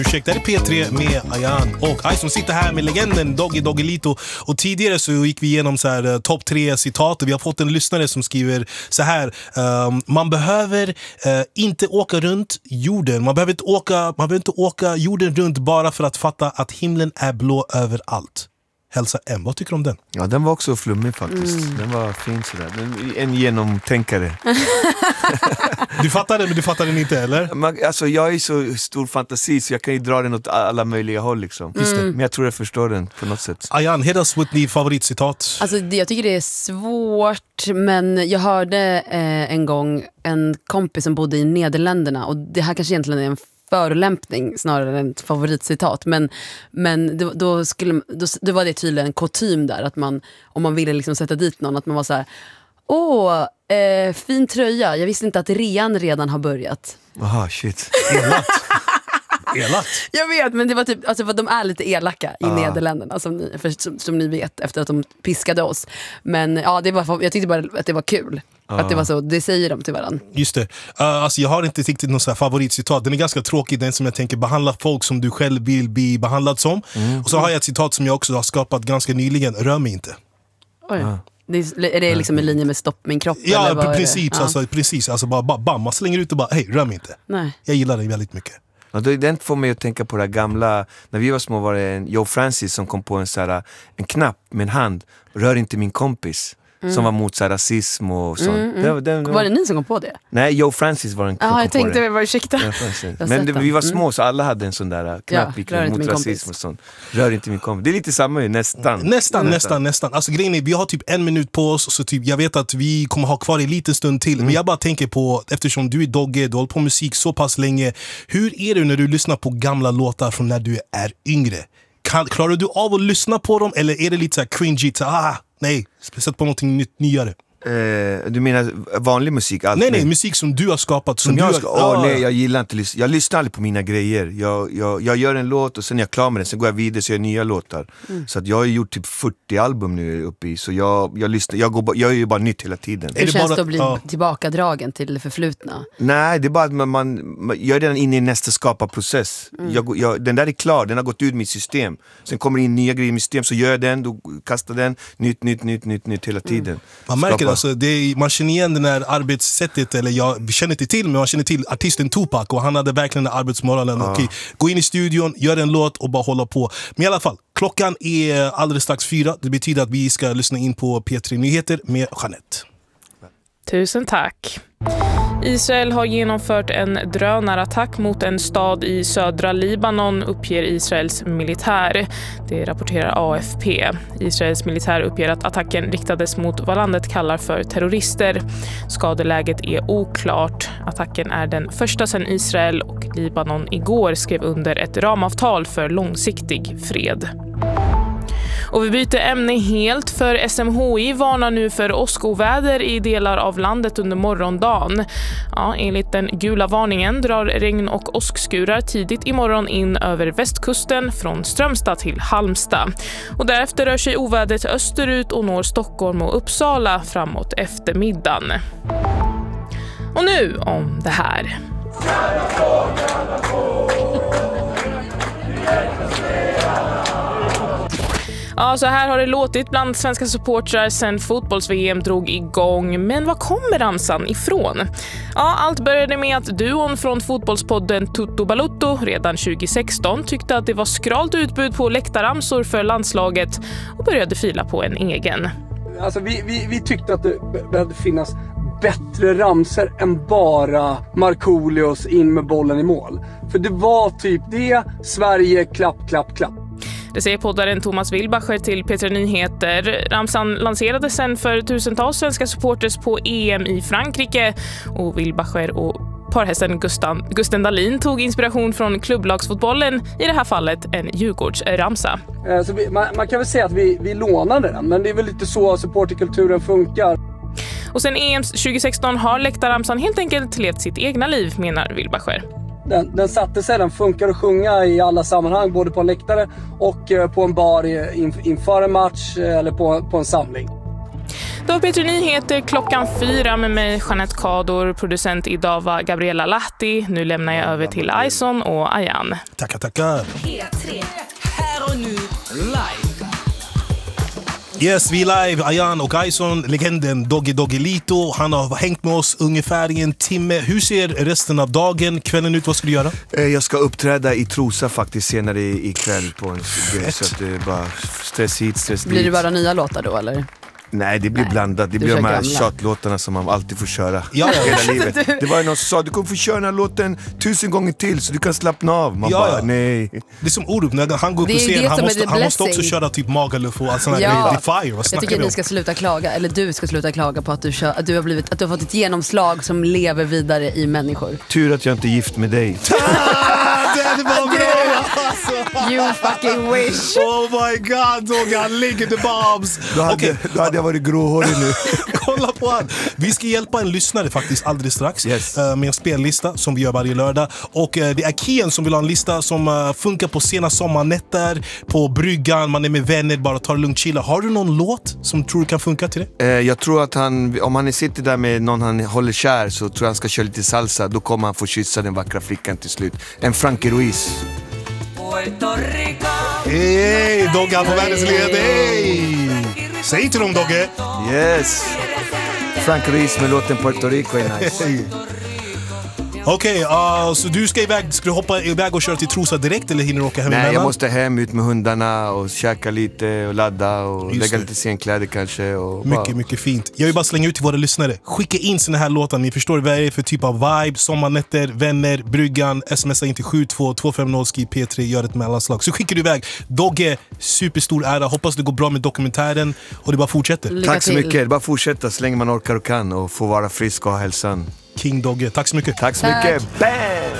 Ursäkta, det är P3 med Ayan och Aj som sitter här med legenden Doggelito. Och tidigare så gick vi igenom så här topp 3 citat och vi har fått en lyssnare som skriver så här: man behöver inte åka runt jorden. Man behöver inte åka jorden runt bara för att fatta att himlen är blå överallt. Hälsa M. Vad tycker du om den? Ja, den var också flummig faktiskt. Den var fin sådär. En genomtänkare. Du fattar den, men du fattar den inte, eller? Alltså, jag är så stor fantasi så jag kan ju dra den åt alla möjliga håll liksom. Men jag tror jag förstår den på något sätt. Ayan, hit us with din favoritcitat. Alltså, jag tycker det är svårt, men jag hörde en gång en kompis som bodde i Nederländerna, och det här kanske egentligen är en förolämpning snarare än ett favoritcitat, men då var det tydligen en kutym där att man, om man ville liksom sätta dit någon, att man var så här: fin tröja, jag visste inte att rean redan har börjat. Aha, shit. Elakt. Jag vet, men det var typ, alltså, de är lite elaka i Nederländerna som ni vet, efter att de piskade oss. Men ja, jag tyckte bara att det var kul. Att det var så, det säger de till varandra. Just det. Alltså jag har inte riktigt någon så här favoritcitat. Den är ganska tråkig, den som jag tänker behandla folk som du själv vill bli behandlad som. Och så har jag ett citat som jag också har skapat ganska nyligen: rör mig inte. Oj. Är det liksom i linje med stopp min kropp? Ja, eller precis. Alltså bara man slänger ut och bara, hej, rör mig inte. Nej. Jag gillar det väldigt mycket. Ja, den får mig att tänka på det gamla. När vi var små var det en Joe Francis som kom på en knapp med en hand: rör inte min kompis. Som var mot så här, rasism och sånt. Var det ni som kom på det? Nej, Joe Francis var en som kom jag tänkte på det. Var ursäkta. Men vi var små så alla hade en sån där knapp mot rasism och sånt. Rör inte min kompis. Det är lite samma ju, nästan. Alltså grejen är, vi har typ 1 minut på oss, så typ, jag vet att vi kommer ha kvar en liten stund till. Men jag bara tänker på, eftersom du är Dogge, du har hållit på musik så pass länge. Hur är det när du lyssnar på gamla låtar från när du är yngre? Klarar du av att lyssna på dem, eller är det lite så här cringy? Nej, speciellt på någonting nyare. Du menar vanlig musik? Nej, musik som du har skapat. Nej, jag gillar inte jag lyssnar aldrig på mina grejer. Jag gör en låt och sen är jag klar med den. Sen går jag vidare så gör jag nya låtar. Så att jag har gjort typ 40 album nu uppe i. Så jag lyssnar, jag gör ju bara nytt hela tiden. Hur känns det att bli tillbakadragen till det förflutna? Nej, det är bara att man gör den in i nästa skaparprocess. Den där är klar, den har gått ut mitt system. Sen kommer det in nya grejer i mitt system, så gör jag den, då kastar den, nytt hela tiden. Man märker alltså, man känner igen den här arbetssättet, eller jag känner inte till, men man känner till artisten Tupac, och han hade verkligen den arbetsmoralen. Okej, gå in i studion, gör en låt och bara hålla på. Men i alla fall, klockan är alldeles strax 4. Det betyder att vi ska lyssna in på P3 Nyheter med Jeanette. Tusen tack. Israel har genomfört en drönarattack mot en stad i södra Libanon, uppger Israels militär. Det rapporterar AFP. Israels militär uppger att attacken riktades mot vad landet kallar för terrorister. Skadeläget är oklart. Attacken är den första sedan Israel och Libanon igår skrev under ett ramavtal för långsiktig fred. Och vi byter ämne helt, för SMHI varnar nu för åskoväder i delar av landet under morgondagen. Ja, enligt den gula varningen drar regn- och åskskurar tidigt imorgon in över västkusten från Strömstad till Halmstad. Och därefter rör sig ovädret österut och når Stockholm och Uppsala framåt eftermiddagen. Och nu om det här. Ja, så här har det låtit bland svenska supportrar sen fotbolls-VM drog igång. Men var kommer ramsan ifrån? Ja, allt började med att duon från fotbollspodden Tutto Balutto redan 2016 tyckte att det var skralt utbud på läktarramsor för landslaget och började fila på en egen. Alltså vi tyckte att det behövde finnas bättre ramser än bara Markoolios in med bollen i mål. För det var typ det, Sverige, klapp, klapp, klapp. Det säger poddaren Thomas Wilbacher till P3 Nyheter. Ramsan lanserades sen för tusentals svenska supporters på EM i Frankrike. Och Wilbacher och parhästen Gusten Dahlin tog inspiration från klubblagsfotbollen, i det här fallet en Djurgårdsramsa. Så man kan väl säga att vi lånade den, men det är väl lite så supporterkulturen funkar. Och sen EM 2016 har läktarramsan helt enkelt levt sitt egna liv, menar Wilbacher. Den satte sig, den funkar att sjunga i alla sammanhang, både på en läktare och på en bar inför en match eller på en samling. Det var P3 Nyheter 4:00 med mig, Jeanette Kador. Producent idag var Gabriella Lahti. Nu lämnar jag över till Ison och Ayan. Tackar. P3, här och nu, live. Yes, vi är live. Ayan och Ison, legenden Doggelito. Han har hängt med oss ungefär i en timme. Hur ser resten av dagen, kvällen ut? Vad ska du göra? Jag ska uppträda i Trosa faktiskt senare ikväll på en grej, så att det är bara stress hit, stress dit. Blir det bara nya låtar då eller? Nej, det blir blandat. Det blir de här tjatlåtarna som man alltid får köra hela livet. Det var ju någon som sa, du kommer få köra den här låten 1000 gånger till så du kan slappna av. Man bara, nej. Det är som Orup, när han går upp på scen, han måste också köra typ Magaluf och allt sånt här grejer. Det är fire, vad jag tycker att ni ska sluta klaga, eller du ska sluta klaga på att du har fått ett genomslag som lever vidare i människor. Tur att jag inte är gift med dig. Det var bra alltså. You fucking wish. Oh my god, Dogge, han ligger till bombs. Då hade jag varit gråhårig nu. Kolla på han. Vi ska hjälpa en lyssnare faktiskt alldeles strax med en spellista som vi gör varje lördag. Och det är Kian som vill ha en lista som funkar på sena sommarnätter, på bryggan, man är med vänner, bara tar det lugnt, chilla. Har du någon låt som tror du kan funka till det? Jag tror att om han sitter där med någon han håller kär, så tror jag han ska köra lite salsa. Då kommer han få kyssa den vackra flickan till slut. En Frankie Ruiz. Hej, Dogge, han på världens led. Hej! Säg till dem, Dogge. Yes. Frankie Ruiz med låten Puerto Rico är nice. Okej, så du ska du hoppa iväg och köra till Trosa direkt eller hinner du åka hem? Nej, jag måste hem ut med hundarna och käka lite och ladda och lägga lite scenkläder kanske. Och mycket fint. Jag vill bara slänga ut till våra lyssnare. Skicka in såna här låtar. Ni förstår vad det är för typ av vibe. Sommarnätter, vänner, bryggan. Smsa in till 72250, skriv P3, gör ett mellanslag. Så skickar du iväg. Dogge, superstor ära. Hoppas det går bra med dokumentären. Och det bara fortsätter. Tack så mycket. Det bara fortsätta så länge man orkar och kan. Och få vara frisk och ha hälsan. King Dogge, tack så mycket. Tack så mycket. Bam!